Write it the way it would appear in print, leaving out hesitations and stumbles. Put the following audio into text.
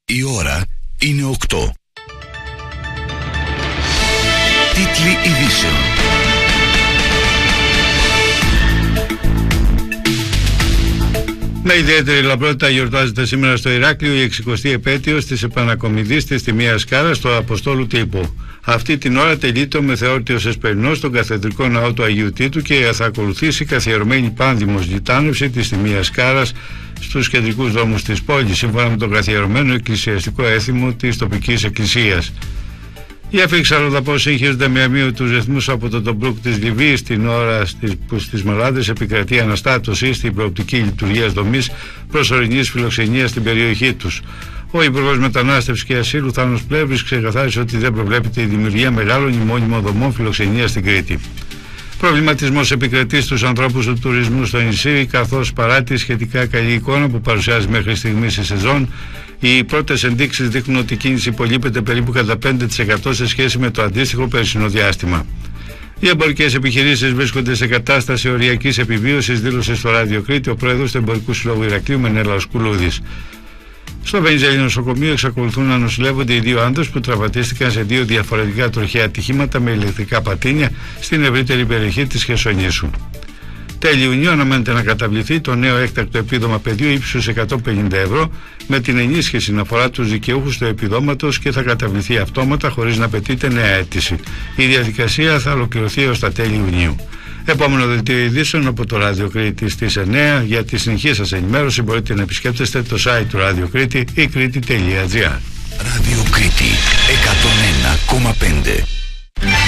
Η ώρα είναι 8. Τίτλοι ειδήσεων. Με ιδιαίτερη λαμπρότητα γιορτάζεται σήμερα στο Ηράκλειο η 60η επέτειος της επανακομιδής της Τιμίας Σκάρας στο Αποστόλου Τύπου. Αυτή την ώρα τελείται ο μεθεόρτιος εσπερινός στον καθεδρικό ναό του Αγίου Τίτου και θα ακολουθήσει καθιερωμένη πάνδημος γιτάνευση της Τιμίας Σκάρας στους κεντρικούς δρόμους της πόλης, σύμφωνα με τον καθιερωμένο εκκλησιαστικό έθιμο της τοπικής εκκλησίας. Οι άφηξοι αλλοδαπώς συγχύζονται με αμύωτους ρυθμούς από τον Τομπρούκ της Λιβύης την ώρα που στις Μολάδες επικρατεί αναστάτωση στην προοπτική λειτουργίας δομής προσωρινής φιλοξενίας στην περιοχή τους. Ο Υπουργός Μετανάστευσης και Ασύλου Θάνος Πλεύρης ξεκαθάρισε ότι δεν προβλέπεται η δημιουργία μεγάλων ημώνυμων δομών φιλοξενίας στην Κρήτη. Προβληματισμός επικρατεί στους ανθρώπους του τουρισμού στο νησί, καθώς παρά τη σχετικά καλή εικόνα που παρουσιάζει μέχρι στιγμής η σεζόν, οι πρώτες ενδείξεις δείχνουν ότι η κίνηση υπολείπεται περίπου κατά 5% σε σχέση με το αντίστοιχο περσινό διάστημα. Οι εμπορικές επιχειρήσεις βρίσκονται σε κατάσταση οριακής επιβίωσης, δήλωσε στο Ράδιο Κρήτη ο πρόεδρος του Εμπορικού Συλλόγου Ηρακλείου Μενέλαος Κουλούδης. Στο Βενιζέλη νοσοκομείο εξακολουθούν να νοσηλεύονται οι δύο άντρες που τραυματίστηκαν σε δύο διαφορετικά τροχαία ατυχήματα με ηλεκτρικά πατίνια στην ευρύτερη περιοχή της Χερσονήσου. Τέλη Ιουνίου αναμένεται να καταβληθεί το νέο έκτακτο επίδομα παιδιού ύψους 150 ευρώ με την ενίσχυση να αφορά τους δικαιούχους του επιδόματος και θα καταβληθεί αυτόματα χωρίς να απαιτείται νέα αίτηση. Η διαδικασία θα ολοκληρωθεί ως τα τέλη Ιουνίου. Επόμενο δελτίο ειδήσεων από το Ράδιο Κρήτη στις 9. Για τη συνεχή σας ενημέρωση μπορείτε να επισκέπτεστε το site του Ράδιο Κρήτη ή κρήτη.gr. Ράδιο Κρήτη 101,5.